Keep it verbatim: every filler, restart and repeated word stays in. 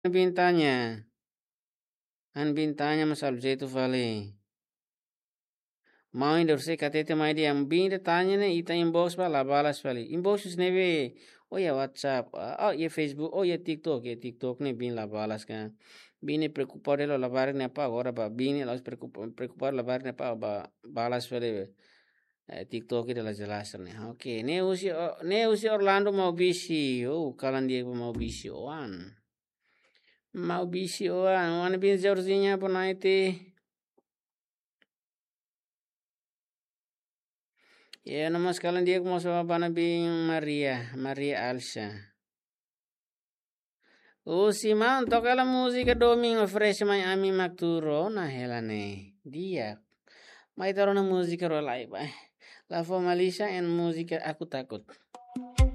bintanya. An bintanya mas objeto falei. Mau endorse katete mai dia ambinte tanya ne ita inbox pala balas pali. Inbox neve oh ya WhatsApp, oh ya Facebook, oh ya TikTok, ya TikTok ne bin la balas kan. Bine preocupare lo lavare ne pa agora ba bine los preocupar lavare ne pa ba balas pali. Eh, TikTok itu lah jelas nih. Oke, ne usi ne usi Orlando mau bisi. Oh, kalian dia mau bisi oan. Mau bisi oan, oan bin Jorginho apa naiti. Ya, nama sekalian dia mau sama Bing Maria, Maria Alsa. Oh, si man, toca la musica domingo fresh mai ami makturo na helane. Dia. Mai taro na musica ro live. La formalisha en musica aku takut.